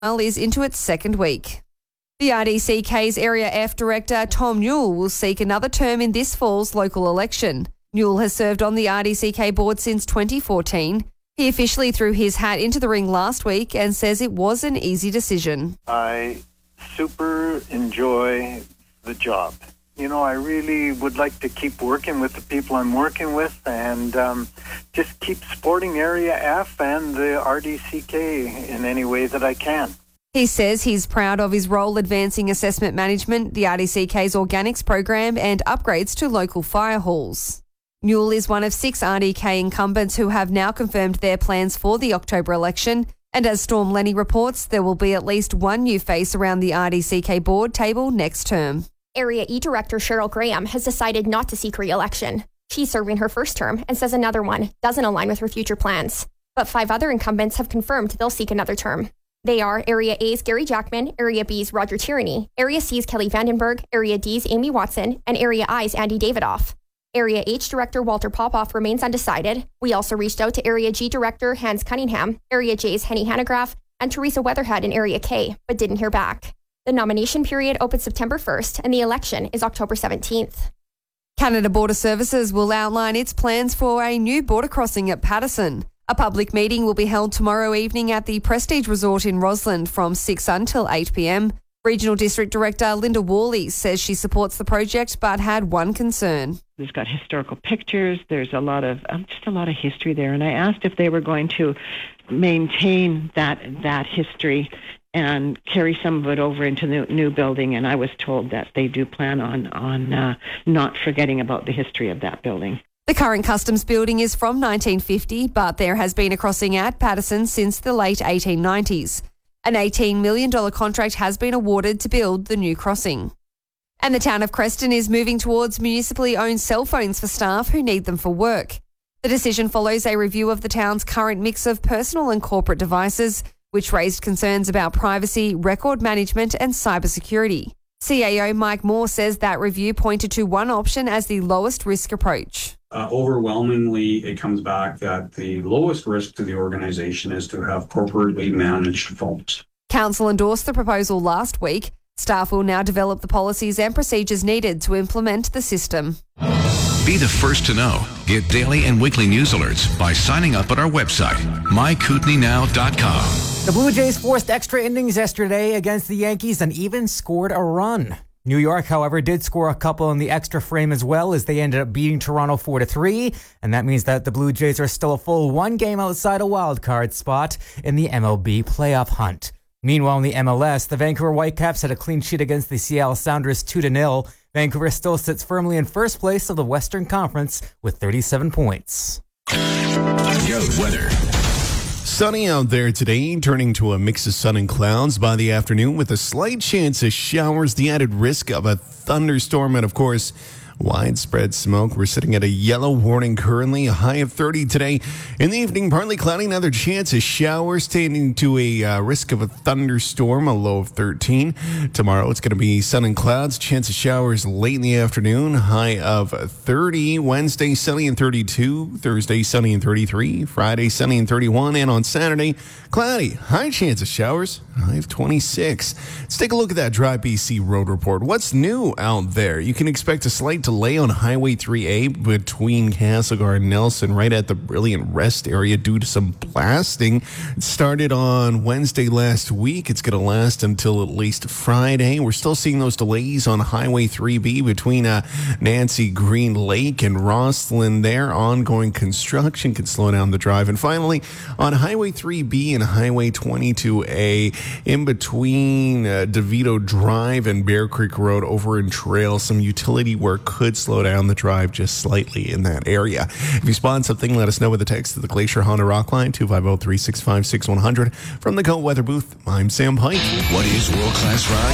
is into its second week. The RDCK's Area F Director, Tom Newell, will seek another term in this fall's local election. Newell has served on the RDCK board since 2014. He officially threw his hat into the ring last week and says it was an easy decision. I super enjoy the job. You know, I really would like to keep working with the people I'm working with and just keep supporting Area F and the RDCK in any way that I can. He says he's proud of his role advancing assessment management, the RDCK's organics program and upgrades to local fire halls. Newell is one of 6 RDK incumbents who have now confirmed their plans for the October election. And as Storm Lenny reports, there will be at least one new face around the RDCK board table next term. Area E Director Cheryl Graham has decided not to seek re-election. She's serving her first term and says another one doesn't align with her future plans. But 5 other incumbents have confirmed they'll seek another term. They are Area A's Gary Jackman, Area B's Roger Tierney, Area C's Kelly Vandenberg, Area D's Amy Watson, and Area I's Andy Davidoff. Area H Director Walter Popoff remains undecided. We also reached out to Area G Director Hans Cunningham, Area J's Henny Hanegraaff, and Teresa Weatherhead in Area K, but didn't hear back. The nomination period opens September 1st and the election is October 17th. Canada Border Services will outline its plans for a new border crossing at Paterson. A public meeting will be held tomorrow evening at the Prestige Resort in Rossland from 6 until 8 p.m. Regional District Director Linda Worley says she supports the project but had one concern. There's got historical pictures. There's a lot of history there, and I asked if they were going to maintain that history and carry some of it over into the new building. And I was told that they do plan on not forgetting about the history of that building. The current customs building is from 1950, but there has been a crossing at Paterson since the late 1890s. An $18 million contract has been awarded to build the new crossing. And the town of Creston is moving towards municipally owned cell phones for staff who need them for work. The decision follows a review of the town's current mix of personal and corporate devices, which raised concerns about privacy, record management and cybersecurity. CAO Mike Moore says that review pointed to one option as the lowest risk approach. Overwhelmingly, it comes back that the lowest risk to the organization is to have corporately managed phones. Council endorsed the proposal last week. Staff will now develop the policies and procedures needed to implement the system. Be the first to know. Get daily and weekly news alerts by signing up at our website, mykootenaynow.com. The Blue Jays forced extra innings yesterday against the Yankees and even scored a run. New York, however, did score a couple in the extra frame as well as they ended up beating Toronto 4-3, and that means that the Blue Jays are still a full one game outside a wild card spot in the MLB playoff hunt. Meanwhile, in the MLS, the Vancouver Whitecaps had a clean sheet against the Seattle Sounders 2-0. Vancouver still sits firmly in first place of the Western Conference with 37 points. Good weather. Sunny out there today, turning to a mix of sun and clouds by the afternoon with a slight chance of showers, the added risk of a thunderstorm, and of course, widespread smoke. We're sitting at a yellow warning currently, a high of 30 today. In the evening, partly cloudy, another chance of showers, tending to a risk of a thunderstorm, a low of 13. Tomorrow, it's going to be sun and clouds, chance of showers late in the afternoon, high of 30. Wednesday, sunny and 32. Thursday, sunny and 33. Friday, sunny and 31. And on Saturday, cloudy, high chance of showers, high of 26. Let's take a look at that Dry BC road report. What's new out there? You can expect a slight delay on Highway 3A between Castlegar and Nelson right at the Brilliant Rest area due to some blasting. It started on Wednesday last week. It's going to last until at least Friday. We're still seeing those delays on Highway 3B between Nancy Green Lake and Rossland there. Ongoing construction can slow down the drive. And finally, on Highway 3B and Highway 22A in between DeVito Drive and Bear Creek Road over in Trail, some utility work could slow down the drive just slightly in that area. If you spot something, let us know with a text to the Glacier Honda Rock Line, 250-365-6100. From the Cold Weather Booth, I'm Sam Pike. What is world-class ride?